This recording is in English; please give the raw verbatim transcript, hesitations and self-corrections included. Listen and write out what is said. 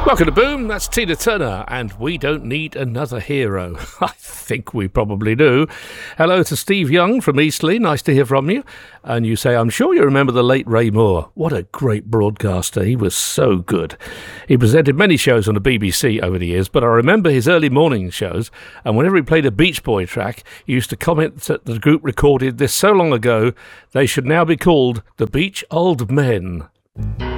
Welcome to Boom, that's Tina Turner, and we don't need another hero. I think we probably do. Hello to Steve Young from Eastleigh, nice to hear from you. And you say, I'm sure you remember the late Ray Moore. What a great broadcaster, he was so good. He presented many shows on the B B C over the years, but I remember his early morning shows, and whenever he played a Beach Boy track, he used to comment that the group recorded this so long ago, they should now be called the Beach Old Men.